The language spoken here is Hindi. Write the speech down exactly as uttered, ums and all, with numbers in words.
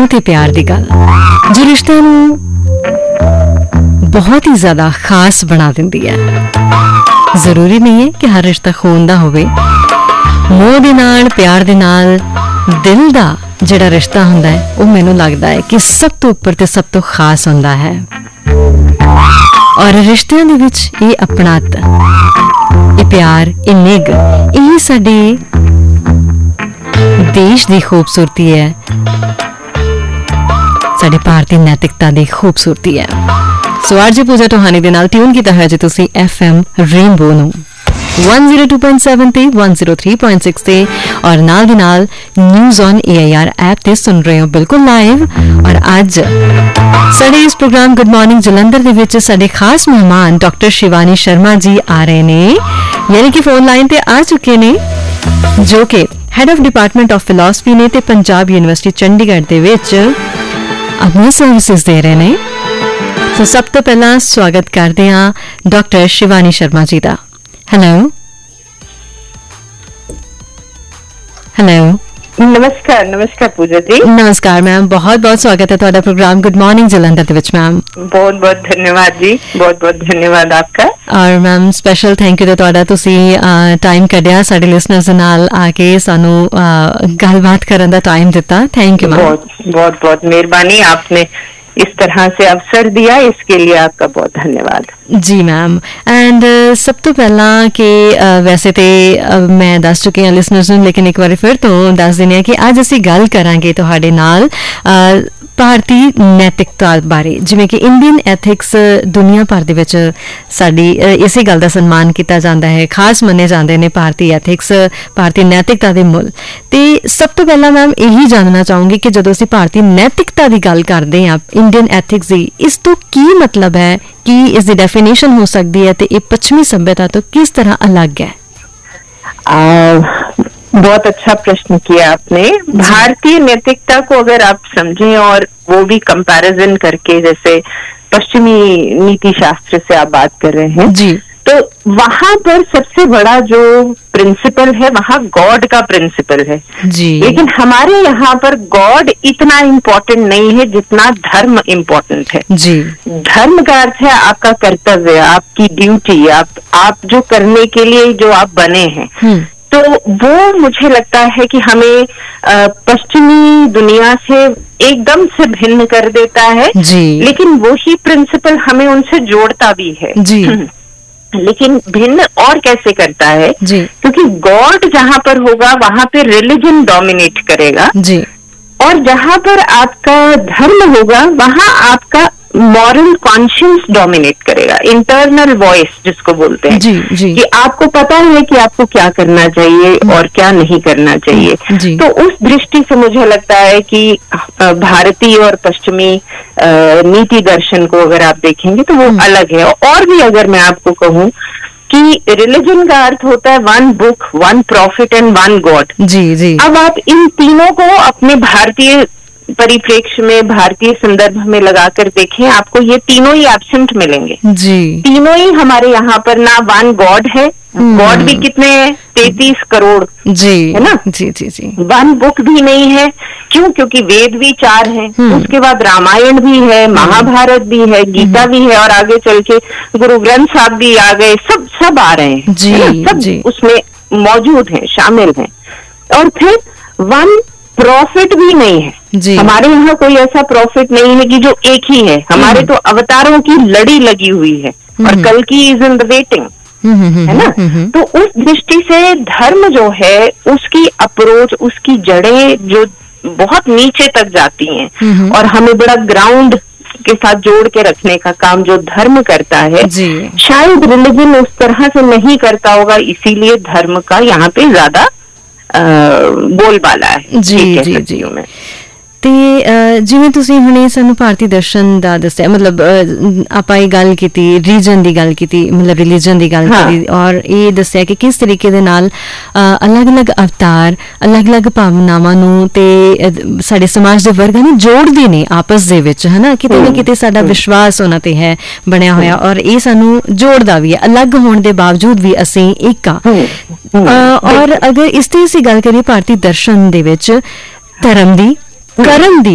मोह ते प्यार दी गल जो रिश्ते नूं बहुत ही ज्यादा खास बना दिंदी है। जरूरी नहीं है कि हर रिश्ता खून दा होवे। मोह दे नाल प्यार दे नाल दिल दा जिहड़ा रिश्ता हुंदा है वो मैनूं लगदा है कि सब तो उपर ते सब तो खास हुंदा है। और रिश्तियां दे विच ये अपनात, ये प्यार, ये निग, यही साडे देश दी खूबसूरती है, साडे भारतीय नैतिकता दी खूबसूरती है। सो आज पूजा टोहानी दे नाल ट्यून कीता है जे तुसी एफ एम रेनबो नूं one oh two point seven ते one oh three point six ते और नाल दी नाल news on A I R app ते सुन रहे हो बिल्कुल लाइव। और आज साडे इस प्रोग्राम गुड मॉर्निंग जलंधर दे विच साडे खास मेहमान डॉक्टर शिवानी शर्मा जी आ रहे ने, यानी कि फोन लाइन ते आ चुके ने, जो कि head of department of philosophy ने ते पंजाब यूनिवर्सिटी चंडीगढ़ दे विच अपनी सर्विसेज दे रहे ने। तो सब तो पहला स्वागत करते हैं डॉक्टर शिवानी शर्मा जी का। हेलो हेलो नमस्कार नमस्कार पूजा जी। नमस्कार मैम, बहुत बहुत स्वागत है ਤੁਹਾਡਾ प्रोग्राम गुड मॉर्निंग जलंधर ਦੇ ਵਿੱਚ मैम। बहुत बहुत धन्यवाद जी, बहुत बहुत धन्यवाद आपका। और मैम स्पेशल थैंक यू ਤੇ ਤੁਹਾਡਾ ਤੁਸੀਂ ਟਾਈਮ ਕੱਢਿਆ ਸਾਡੇ ਲਿਸਨਰਸ ਨਾਲ ਆ ਕੇ ਸਾਨੂੰ ਗੱਲਬਾਤ ਕਰਨ ਦਾ ਟਾਈਮ ਦਿੱਤਾ। Thank you ma'am. बहुत बहुत बहुत मेहरबानी, आपने इस तरह से अवसर दिया, इसके लिए आपका बहुत धन्यवाद जी मैम। एंड uh, सब तो पहला कि uh, वैसे तो uh, मैं दस चुकी हाँ लिसनर्स नूं, लेकिन एक बार फिर तो दस देने कि अज असीं गल करांगे तुहाडे नाल uh, भारती नैतिकता बारे, जिवें कि इंडियन एथिक्स दुनिया भर दे विच साडी इसे गल दा सन्मान किया जाता है, खास मन्ने जाते हैं भारतीय एथिक्स, भारतीय नैतिकता दे मुल। ते सब तो पहला मैम यही जानना चाहूँगी कि जदों असीं भारतीय नैतिकता की गल करते हैं, इंडियन एथिक्स की, इस तो की मतलब है कि इसकी डेफिनेशन हो सकती है तो ये पश्चिमी सभ्यता तो किस तरह अलग है? आ, बहुत अच्छा प्रश्न किया आपने। भारतीय नैतिकता को अगर आप समझें और वो भी कंपैरिजन करके, जैसे पश्चिमी नीति शास्त्र से आप बात कर रहे हैं जी, तो वहां पर सबसे बड़ा जो प्रिंसिपल है वहां गॉड का प्रिंसिपल है जी। लेकिन हमारे यहाँ पर गॉड इतना इम्पोर्टेंट नहीं है जितना धर्म इम्पोर्टेंट है जी। धर्म का अर्थ है आपका कर्तव्य, आपकी ड्यूटी, आप आप जो करने के लिए जो आप बने हैं। तो वो मुझे लगता है कि हमें पश्चिमी दुनिया से एकदम से भिन्न कर देता है जी। लेकिन वही प्रिंसिपल हमें उनसे जोड़ता भी है जी। लेकिन भिन्न और कैसे करता है जी, क्योंकि गॉड जहां पर होगा वहां पे रिलीजन डोमिनेट करेगा जी, और जहां पर आपका धर्म होगा वहां आपका मॉरल कॉन्शियस डोमिनेट करेगा, इंटरनल वॉइस जिसको बोलते हैं जी, जी। कि आपको पता है कि आपको क्या करना चाहिए और क्या नहीं करना चाहिए जी। तो उस दृष्टि से मुझे लगता है कि भारतीय और पश्चिमी नीति दर्शन को अगर आप देखेंगे तो वो अलग है। और भी अगर मैं आपको कहूँ कि रिलीजन का अर्थ होता है one book, one profit and one God. जी जी। अब आप इन तीनों को अपने भारतीय परिप्रेक्ष्य में, भारतीय संदर्भ में लगाकर देखें, आपको ये तीनों ही एब्सेंट मिलेंगे जी। तीनों ही हमारे यहाँ पर ना वन गॉड है, गॉड भी कितने हैं, तैतीस करोड़ जी, है ना जी जी जी। वन बुक भी नहीं है, क्यों? क्योंकि वेद भी चार हैं, उसके बाद रामायण भी है, महाभारत भी है, गीता भी है और आगे चल के गुरु ग्रंथ साहब भी आ गए, सब सब आ रहे हैं जी, सब जी। उसमें मौजूद हैं, शामिल हैं। और फिर वन प्रॉफिट भी नहीं है जी। हमारे यहाँ कोई ऐसा प्रॉफिट नहीं है कि जो एक ही है, हमारे तो अवतारों की लड़ी लगी हुई है और कल की इज इन द वेटिंग, है ना। तो उस दृष्टि से धर्म जो है उसकी अप्रोच, उसकी जड़ें जो बहुत नीचे तक जाती हैं और हमें बड़ा ग्राउंड के साथ जोड़ के रखने का काम जो धर्म करता है, शायद रिलीजन उस तरह से नहीं करता होगा, इसीलिए धर्म का यहाँ पे ज्यादा बोलबाला है। जी जी जी। ਤੇ ਜਿਵੇਂ ਤੁਸੀਂ ਹੁਣੇ ਸਾਨੂੰ ਭਾਰਤੀ ਦਰਸ਼ਨ ਦਾ ਦੱਸਿਆ, ਮਤਲਬ ਆਪਾਂ ਇਹ ਗੱਲ ਕੀਤੀ ਰੀਜਨ ਦੀ ਗੱਲ ਕੀਤੀ, ਮਤਲਬ ਰਿਲੀਜਨ ਦੀ ਗੱਲ ਕੀਤੀ ਔਰ ਇਹ ਦੱਸਿਆ ਕਿ ਕਿਸ ਤਰੀਕੇ ਦੇ ਨਾਲ ਅਲੱਗ-ਅਲੱਗ ਅਵਤਾਰ ਅਲੱਗ-ਅਲੱਗ ਭਾਵਨਾਵਾਂ ਨੂੰ ਤੇ ਸਾਡੇ ਸਮਾਜ ਦੇ ਵਰਗਾਂ ਨੂੰ ਜੋੜਦੇ ਨੇ ਆਪਸ ਦੇ ਵਿੱਚ, ਹੈ ਨਾ। ਕਿਤੇ ਨਾ ਕਿਤੇ ਸਾਡਾ ਵਿਸ਼ਵਾਸ ਉਹਨਾਂ ਤੇ ਹੈ ਬਣਿਆ ਹੋਇਆ ਔਰ ਇਹ ਸਾਨੂੰ ਜੋੜਦਾ ਵੀ ਹੈ, ਅਲੱਗ ਹੋਣ ਦੇ ਬਾਵਜੂਦ ਵੀ ਅਸੀਂ ਇੱਕ ਆ। ਔਰ ਅਗਰ ਇਸ ਤੇ ਅਸੀਂ ਗੱਲ ਕਰੀਏ ਭਾਰਤੀ ਦਰਸ਼ਨ ਦੇ ਵਿੱਚ ਧਰਮ ਦੀ, ਕਰਮ ਦੀ